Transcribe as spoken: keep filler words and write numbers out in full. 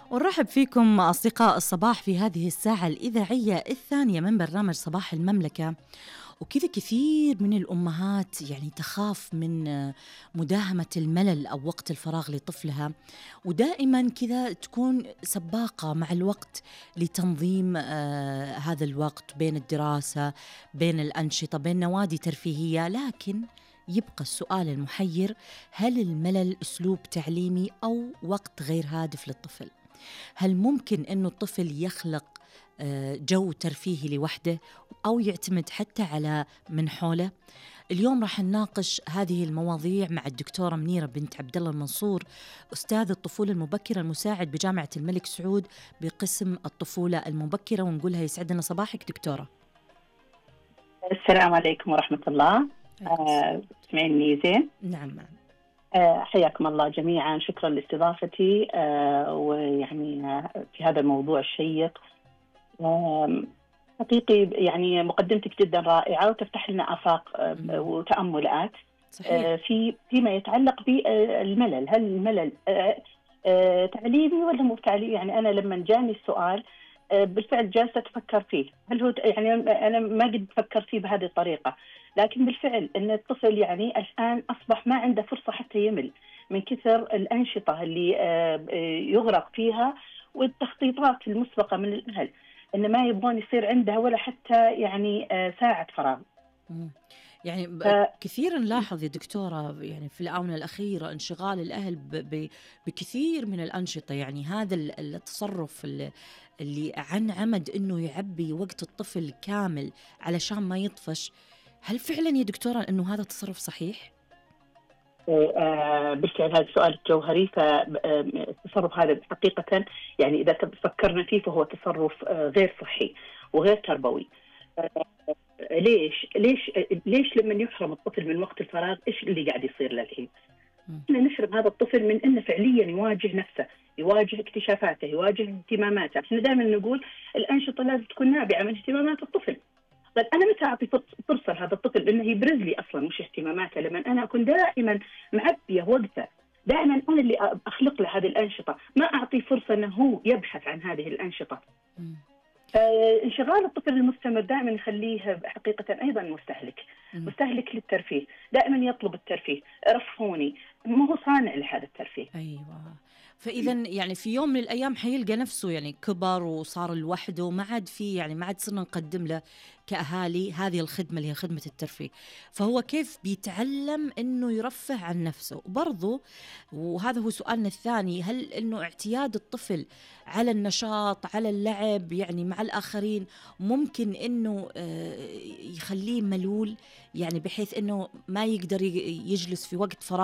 ونرحب فيكم أصدقاء الصباح في هذه الساعة الإذاعية الثانية من برنامج صباح المملكة. وكذا كثير من الأمهات يعني تخاف من مداهمة الملل أو وقت الفراغ لطفلها، ودائما كذا تكون سباقة مع الوقت لتنظيم آه هذا الوقت بين الدراسة، بين الأنشطة، بين نوادي ترفيهية. لكن يبقى السؤال المحير: هل الملل أسلوب تعليمي أو وقت غير هادف للطفل؟ هل ممكن أنه الطفل يخلق جو ترفيهي لوحده أو يعتمد حتى على من حوله؟ اليوم راح نناقش هذه المواضيع مع الدكتورة منيرة بنت عبد الله المنصور، أستاذ الطفولة المبكرة المساعد بجامعة الملك سعود بقسم الطفولة المبكرة، ونقولها يسعدنا صباحك دكتورة. السلام عليكم ورحمة الله. تسمعيني آه، زين؟ نعم نعم. آه، حياكم الله جميعا، شكرا لاستضافتي آه، ويعني آه، في هذا الموضوع الشيق. آه، حقيقي يعني مقدمتك جدا رائعة وتفتح لنا آفاق آه، وتأملات آه، في فيما يتعلق بالملل. هل الملل آه، آه، تعليمي ولا مو تعليمي؟ يعني أنا لما جاني السؤال آه، بالفعل جالسة أتفكر فيه. هل هو يعني أنا ما قد فكرت فيه بهذه الطريقة، لكن بالفعل أن الطفل يعني الآن أصبح ما عنده فرصة حتى يمل من كثر الأنشطة اللي يغرق فيها والتخطيطات المسبقة من الأهل، إن ما يبغون يصير عنده ولا حتى يعني ساعة فراغ. يعني ف... كثير نلاحظ يا دكتورة يعني في الآونة الأخيرة انشغال الأهل ب... ب... بكثير من الأنشطة. يعني هذا التصرف اللي, اللي عن عمد إنه يعبي وقت الطفل كامل علشان ما يطفش، هل فعلا يا دكتورة أنه هذا تصرف صحيح؟ آه بالفعل هذا السؤال الجوهري. فالتصرف هذا حقيقة يعني إذا فكرنا فيه فهو تصرف آه غير صحي وغير تربوي. آه ليش ليش ليش لما يحرم الطفل من وقت الفراغ إيش اللي قاعد يصير للحين؟ احنا نحرم هذا الطفل من انه فعليا يواجه نفسه، يواجه اكتشافاته، يواجه اهتماماته. احنا دائما نقول الأنشطة لازم تكون نابعة من اهتمامات الطفل. طيب أنا متى أعطي فرصة لهذا الطفل إنه يبرز لي أصلاً وش اهتماماته؟ لما أنا أكون دائماً معبية وقته، دائماً أنا اللي أخلق له هذه الأنشطة، ما أعطي فرصة إنه هو يبحث عن هذه الأنشطة. فانشغال الطفل المستمر دائماً يخليه حقيقة أيضاً مستهلك، مستهلك للترفيه، دائماً يطلب الترفيه، رفهوني، ما هو صانع لهذا الترفيه. أيوة. فإذا يعني في يوم من الأيام حيلقى نفسه يعني كبر وصار لوحده، ما عاد في يعني ما عاد صرنا نقدم له كأهالي هذه الخدمة اللي هي خدمة الترفيه. فهو كيف بيتعلم إنه يرفه عن نفسه؟ وبرضه وهذا هو سؤالنا الثاني: هل إنه اعتياد الطفل على النشاط على اللعب يعني مع الآخرين ممكن إنه يخليه ملول، يعني بحيث إنه ما يقدر يجلس في وقت فراغ